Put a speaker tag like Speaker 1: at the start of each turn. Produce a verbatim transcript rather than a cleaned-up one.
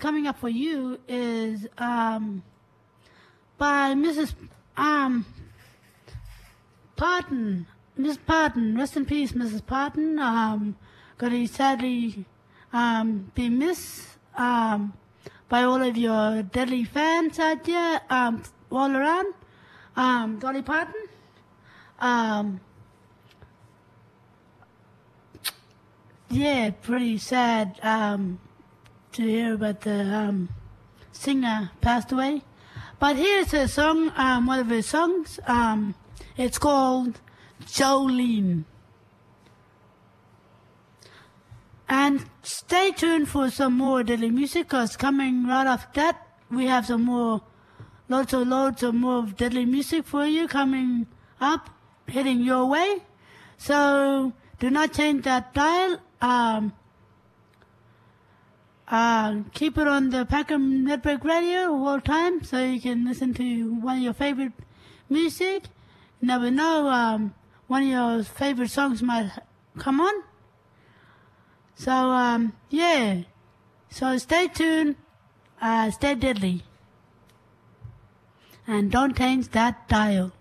Speaker 1: coming up for you is um, by Missus Um, Parton. Miss Parton, rest in peace, Missus Parton. Um, gonna sadly um, be missed um, by all of your deadly fans out there, um, all around. Um, Dolly Parton. Um, yeah, pretty sad um, to hear about the um, singer passed away. But here's a song, um, one of his songs. Um, it's called Jolene. And stay tuned for some more Deadly Music, because coming right off that, we have some more, loads and loads of more of Deadly Music for you coming up, heading your way. So do not change that dial. Um, uh, keep it on the Packham Network Radio all the time, so you can listen to one of your favorite music. You never know, um, one of your favorite songs might come on. So, um, yeah. So stay tuned, uh, stay deadly. And don't change that dial.